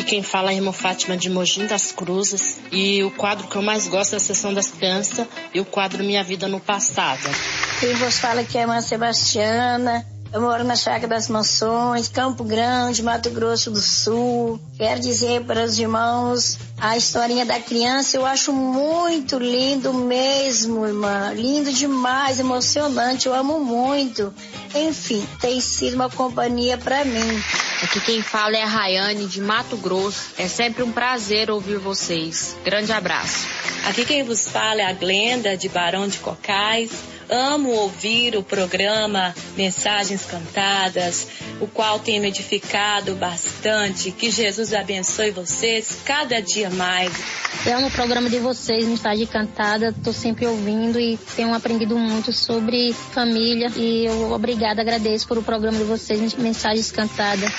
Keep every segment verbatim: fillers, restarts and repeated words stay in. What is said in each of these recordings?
quem fala é a irmã Fátima de Mogi das Cruzes. E o quadro que eu mais gosto é a Sessão das Crianças e o quadro Minha Vida no Passado. Quem vos fala aqui é a irmã Sebastiana. Eu moro na Chácara das Mansões, Campo Grande, Mato Grosso do Sul. Quero dizer para os irmãos, a historinha da criança eu acho muito lindo mesmo, irmã. Lindo demais, emocionante, eu amo muito. Enfim, tem sido uma companhia para mim. Aqui quem fala é a Rayane de Mato Grosso. É sempre um prazer ouvir vocês. Grande abraço. Aqui quem vos fala é a Glenda de Barão de Cocais. Amo ouvir o programa Mensagens Cantadas, o qual tem me edificado bastante. Que Jesus abençoe vocês cada dia mais. Eu amo o programa de vocês, Mensagem Cantada. Estou sempre ouvindo e tenho aprendido muito sobre família. E eu, obrigada, agradeço por o programa de vocês, Mensagens Cantadas.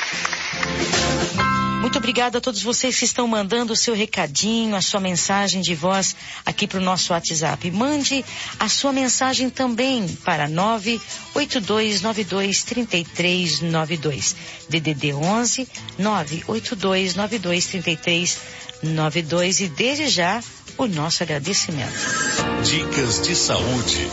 Muito obrigada a todos vocês que estão mandando o seu recadinho, a sua mensagem de voz aqui para o nosso WhatsApp. Mande a sua mensagem também para nove oito dois nove dois três três nove dois. D D D onze nove oito dois nove dois três três nove dois e desde já o nosso agradecimento. Dicas de saúde.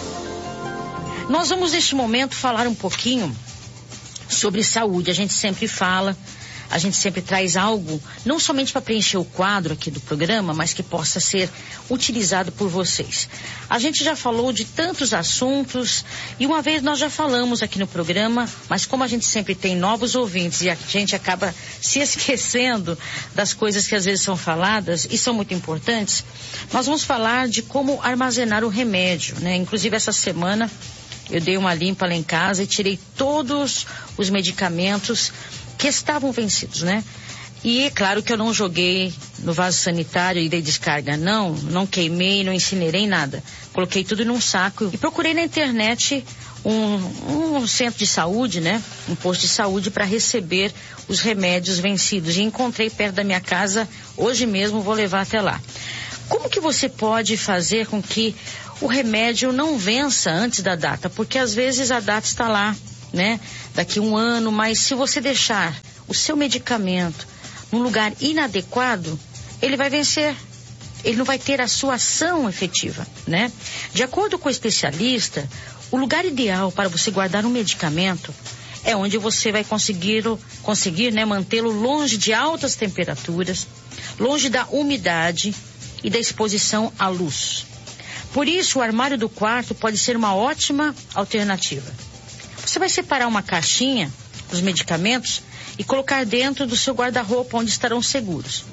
Nós vamos neste momento falar um pouquinho sobre saúde. A gente sempre fala, a gente sempre traz algo, não somente para preencher o quadro aqui do programa, mas que possa ser utilizado por vocês. A gente já falou de tantos assuntos e uma vez nós já falamos aqui no programa, mas como a gente sempre tem novos ouvintes e a gente acaba se esquecendo das coisas que às vezes são faladas e são muito importantes, nós vamos falar de como armazenar o remédio, né? Inclusive essa semana eu dei uma limpa lá em casa e tirei todos os medicamentos que estavam vencidos, né? E é claro que eu não joguei no vaso sanitário e dei descarga, não, não queimei, não incinerei nada. Coloquei tudo num saco e procurei na internet um, um centro de saúde, né? Um posto de saúde para receber os remédios vencidos. E encontrei perto da minha casa, hoje mesmo vou levar até lá. Como que você pode fazer com que o remédio não vença antes da data? Porque às vezes a data está lá, né? Daqui um ano, mas se você deixar o seu medicamento num lugar inadequado, ele vai vencer. Ele não vai ter a sua ação efetiva, né? De acordo com o especialista, o lugar ideal para você guardar um medicamento é onde você vai conseguir, conseguir, né, mantê-lo longe de altas temperaturas, longe da umidade e da exposição à luz. Por isso, o armário do quarto pode ser uma ótima alternativa. Você vai separar uma caixinha dos medicamentos e colocar dentro do seu guarda-roupa onde estarão seguros.